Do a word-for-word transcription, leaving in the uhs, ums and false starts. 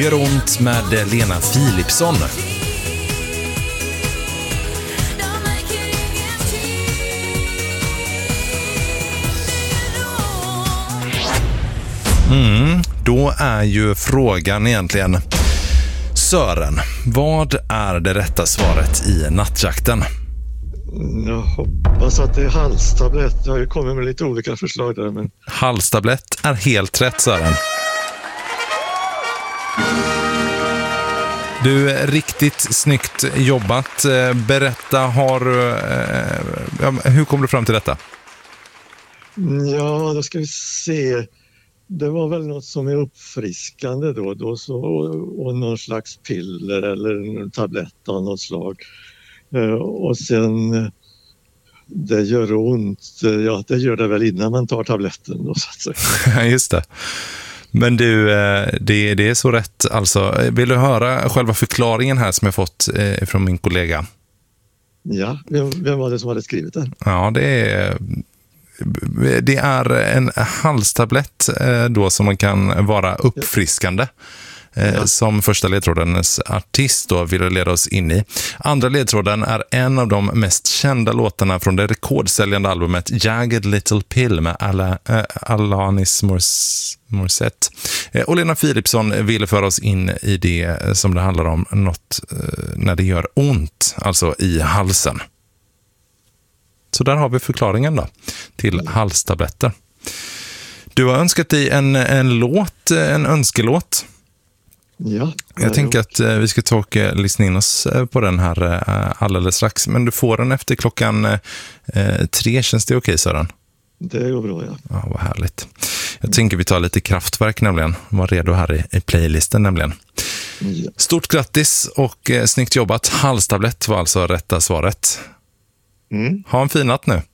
Det gör ont med Lena Philipsson. Mm, då är ju frågan egentligen, Sören, vad är det rätta svaret i nattjakten? Jag hoppas att det är halstablett. Jag har ju kommit med lite olika förslag där. Men... Halstablett är helt rätt, Sören. Du, riktigt snyggt jobbat. Berätta, har, eh, hur kom du fram till detta? Ja, då ska vi se. Det var väl något som är uppfriskande då, då så, och, och någon slags piller eller en tablett av något slag. Uh, och sen, det gör ont, ja det gör det väl innan man tar tabletten då, så att säga. Just det. Men du, det, det är så rätt alltså. Vill du höra själva förklaringen här som jag fått eh, från min kollega? Ja, vem, vem var det som hade skrivit den? Ja, det är... Det är en halstablett eh, då som man kan vara uppfriskande. Ja. Som första ledtrådens artist då vill leda oss in i. Andra ledtråden är en av de mest kända låtarna från det rekordsäljande albumet Jagged Little Pill med Ala, äh, Alanis Morissette. Eh, och Lena Philipsson ville föra oss in i det som det handlar om något eh, när det gör ont, alltså i halsen. Så där har vi förklaringen då till mm. halstabletter. Du har önskat dig en, en låt, en önskelåt. Ja, jag tänker att eh, vi ska ta och eh, lyssna in oss eh, på den här eh, alldeles strax. Men du får den efter klockan eh, tre. Känns det okej, Sören? Det går bra, ja. Ja, vad härligt. Jag tänker vi tar lite Kraftwerk nämligen. Var redo här i, i playlisten nämligen. Ja. Stort grattis och eh, snyggt jobbat. Halstablett var alltså rätta svaret. Mm. Ha en fin natt nu.